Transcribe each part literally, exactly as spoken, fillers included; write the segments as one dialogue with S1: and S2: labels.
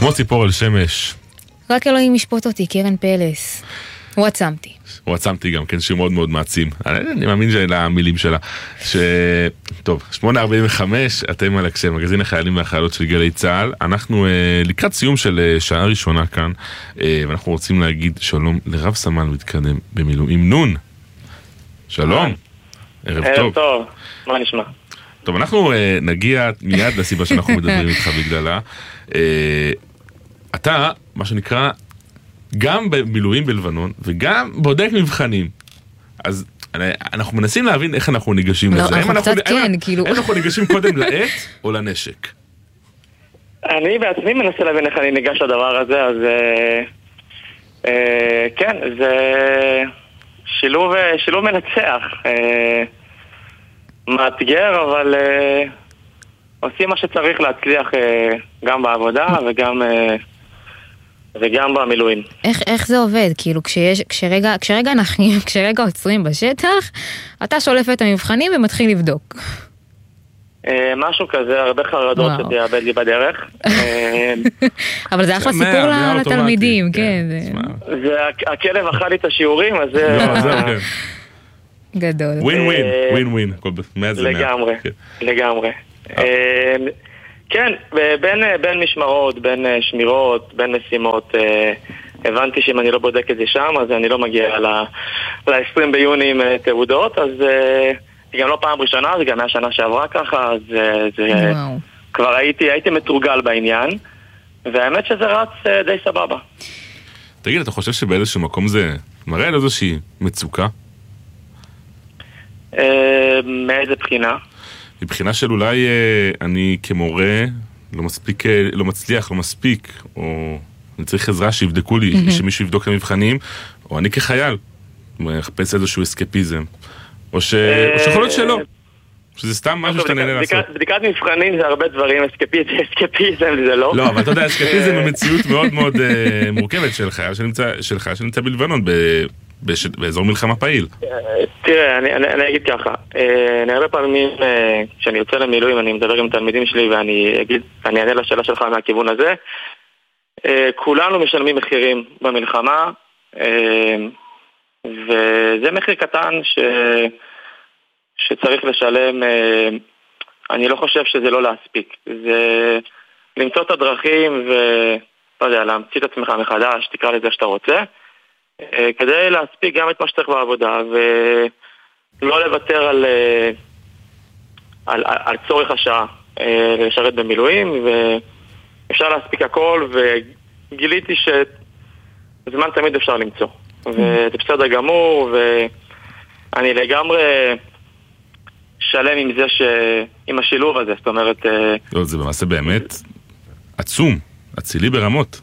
S1: כמו ציפור על שמש.
S2: רק אלוהים ישפוט אותי, קרן פלס. וואטסאמתי.
S1: וואטסאמתי גם כן, שהוא מאוד מאוד מעצים. אני, אני מאמין למילים שלה. ש... טוב, שמונה ארבעים וחמש, אתם על הקשב, מגזין החיילים והחיילות של גלי צה"ל. אנחנו אה, לקראת סיום של אה, שעה ראשונה כאן, אה, ואנחנו רוצים להגיד שלום לרב סמל מתקדם במילואים נון. שלום. ערב טוב.
S3: ערב טוב, מה נשמע?
S1: טוב, אנחנו אה, נגיע מיד לסיבה שאנחנו מדברים איתך בגללה. אה, אתה, מה שנקרא, גם במילואים בלבנון, וגם בודק מבחנים. אז אנחנו מנסים להבין איך אנחנו ניגשים לזה.
S2: לא, אנחנו קצת כן, כאילו.
S1: איך אנחנו ניגשים קודם לעת או לנשק?
S3: אני בעצמי מנסה להבין איך אני ניגש לדבר הזה, אז כן, זה שילוב שילוב מנצח. מאתגר, אבל עושים מה שצריך להצליח גם בעבודה וגם וגם במילואים.
S2: איך, איך זה עובד? כאילו, כשיש, כשרגע, כשרגע אנחנו, כשרגע עוצרים בשטח, אתה שולף את המבחנים ומתחיל לבדוק.
S3: משהו כזה, הרבה חרדות שתאבד לי בדרך.
S2: אבל זה אחלה סיפור לתלמידים, כן.
S3: זה, הכלב אכל לי את השיעורים, אז זה...
S2: גדול.
S1: ווין ווין, ווין ווין.
S3: לגמרי, לגמרי. כן, בין, בין משמרות, בין שמירות, בין משימות, הבנתי שאם אני לא בודק את זה שם, אז אני לא מגיע ל-עשרים ביוני עם תעודות, אז זה גם לא פעם ראשונה, זה גם מהשנה שעברה ככה, אז זה, כבר הייתי, הייתי מתורגל בעניין, והאמת שזה רץ די סבבה.
S1: תגיד, אתה חושב שבאיזשהו מקום זה מראה על איזושהי מצוקה?
S3: מאיזה בחינה?
S1: מבחינה של אולי אני כמורה לא מספיק, לא מצליח, לא מספיק, או אני צריך עזרה שיבדקו לי, mm-hmm. שמישהו יבדוק את המבחנים, או אני כחייל מחפש איזשהו אסקפיזם, או, ש... או שיכול להיות שלא, שזה סתם משהו שאתה נהנה לעשות.
S3: בדיקת מבחנים זה הרבה דברים, אסקפיזם זה לא.
S1: לא, אבל אתה יודע, אסקפיזם היא מציאות מאוד מאוד מורכבת של חייל שנמצא, שלך שנמצא בלבנון, ב... באזור מלחמה פעיל.
S3: תראה, אני, אני, אני אגיד ככה, אני הרבה פעמים, כשאני יוצא למילואים, אני מדבר עם תלמידים שלי ואני אגיד, אני אענה לשאלה שלך מהכיוון הזה. כולנו משלמים מחירים במלחמה, וזה מחיר קטן ש, שצריך לשלם. אני לא חושב שזה לא להספיק. זה למצוא את הדרכים ולא יודע, להמציא את עצמך מחדש, תקרא לזה שאתה רוצה. כדי להספיק גם את מה שצריך בעבודה ולא לוותר על, על, על צורך השעה לשרת במילואים, ואפשר להספיק הכל, וגיליתי שזמן תמיד אפשר למצוא, וזה בסדר גמור, ואני לגמרי שלם עם זה ש... עם השילוב הזה, זאת אומרת...
S1: לא, זה במעשה באמת עצום, אצילי ברמות.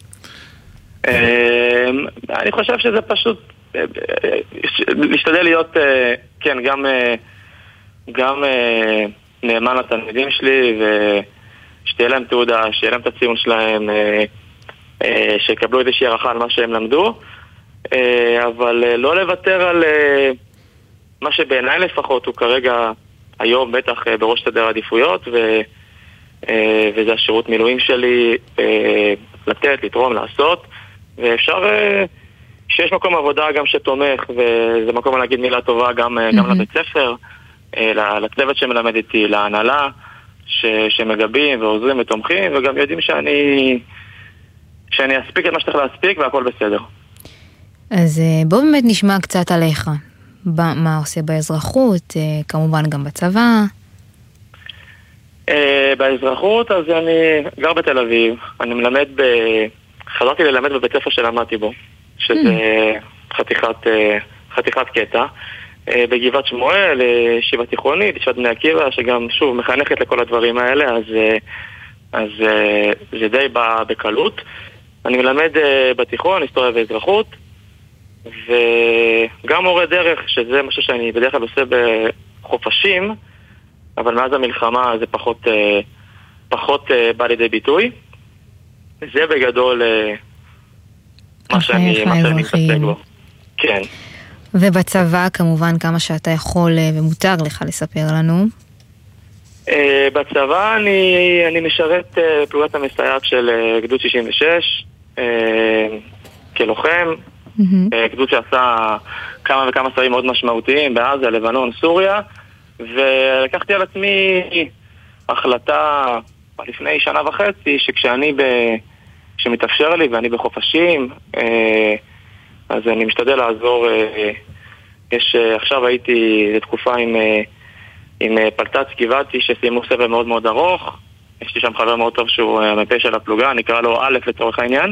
S3: אני חושב שזה פשוט להשתדל להיות, כן, גם גם נאמן לתלמידים שלי, ושתהיה להם תעודה, שיהיה להם את הציון שלהם, שיקבלו איזושהי הערכה על מה שהם למדו, אבל לא לוותר על מה שבעיניי לפחות הוא כרגע היום בטח בראש סדר העדיפויות, וזה השירות מילואים שלי, לתת, לתרום, לעשות, ואפשר שיש מקום עבודה גם שתומך, וזה מקום להגיד מילה טובה גם, mm-hmm. גם לבית ספר, לצוות שמלמד איתי, להנהלה, ש, שמגבים ועוזרים ותומכים, וגם יודעים שאני, שאני אספיק את מה שצריך להספיק, והכל בסדר.
S2: אז בוא באמת נשמע קצת עליך. מה עושה באזרחות, כמובן גם בצבא.
S3: באזרחות, אז אני גר בתל אביב, אני מלמד ב... חזרתי ללמד בבית ספר שלמדתי בו, שזה חתיכת, חתיכת קטע, בגבעת שמואל, ישיבה תיכונית, ישיבת בני עקיבא, שגם שוב מחנכת לכל הדברים האלה, אז, אז זה די בקלות. אני מלמד בתיכון, היסטוריה ואזרחות, וגם מורה דרך, שזה משהו שאני בדרך כלל עושה בחופשים, אבל מאז המלחמה זה פחות, פחות בא לידי ביטוי. זה בגדול מה שאני מתעסק בו. כן.
S2: ובצבא כמובן כמה שאתה יכול ומותר לך לספר לנו.
S3: בצבא אני, אני משרת פלוגת המסייעת של גדוד שישים ושש כלוחם, גדוד שעשה כמה וכמה סרטים מאוד משמעותיים בעזה, לבנון, סוריה, ולקחתי על עצמי החלטה לפני שנה וחצי שכשאני ב... שמתאפשר לי ואני בחופשים, אז אני משתדל לעזור. יש, עכשיו הייתי לתקופה עם, עם פלטץ גבעתי שסיימו סבב מאוד מאוד ארוך. יש לי שם חבר מאוד טוב שהוא המפה של הפלוגה, נקרא לו א' לצורך העניין.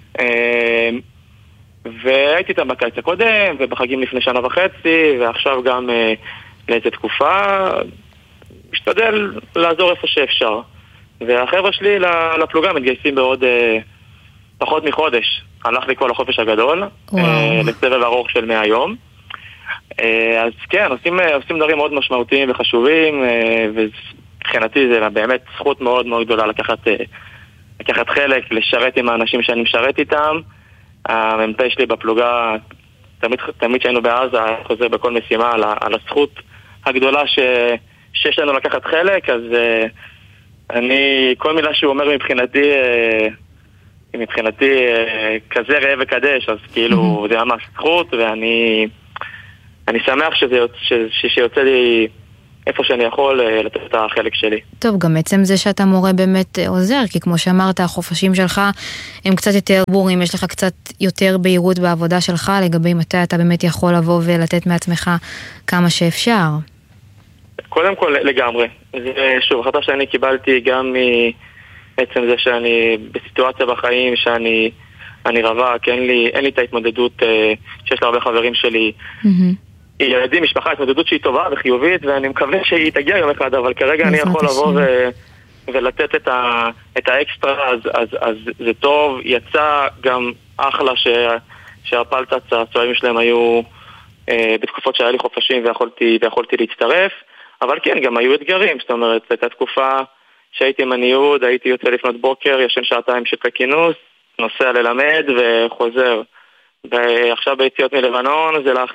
S3: והייתי איתם בקיץ הקודם ובחגים לפני שנה וחצי, ועכשיו גם לאיזו תקופה משתדל לעזור איפה שאפשר. והחבר'ה שלי לפלוגה מתגייסים בעוד אה, פחות מחודש. הלך לי כל החופש הגדול, אה, לסבב ארוך של מאה יום. אה, אז כן, עושים, עושים דברים מאוד משמעותיים וחשובים, אה, ומבחינתי זה באמת זכות מאוד מאוד גדולה לקחת, אה, לקחת חלק, לשרת עם האנשים שאני משרת איתם. המ"פ שלי בפלוגה, תמיד, תמיד שהיינו בעזה, חוזר בכל משימה על, על הזכות הגדולה ש, שיש לנו לקחת חלק, אז... אה, אני, כל מילה שהוא אומר מבחינתי, מבחינתי כזה ראה וקדש, אז כאילו זה ממש זכות, ואני אני שמח שזה, שיוצא לי איפה שאני יכול לתת את החלק שלי.
S2: טוב, גם עצם זה שאתה מורה באמת עוזר, כי כמו שאמרת, החופשים שלך הם קצת יותר ברורים, יש לך קצת יותר בהירות בעבודה שלך, לגבי מתי אתה באמת יכול לבוא ולתת מעצמך כמה שאפשר.
S3: קודם כל לגמרי, זה שוב, החלטה שאני קיבלתי גם מעצם זה שאני בסיטואציה בחיים שאני אני רווק, אין לי, אין לי את ההתמודדות שיש להרבה חברים שלי, mm-hmm. ילדים, משפחה, התמודדות שהיא טובה וחיובית, ואני מקווה שהיא תגיע יום אחד, אבל כרגע אני יכול לבוא ו, ולתת את, ה, את האקסטרה, אז, אז, אז זה טוב. יצא גם אחלה ש, שהפלטץ, הצוערים שלהם היו אה, בתקופות שהיה לי חופשים ויכולתי, ויכולתי להצטרף. אבל כן, גם היו אתגרים, זאת אומרת, הייתה תקופה שהייתי עם הניוד, הייתי יוצא לפנות בוקר, ישן שעתיים של כינוס, נוסע ללמד וחוזר. ועכשיו ביציאות מלבנון זה לאחר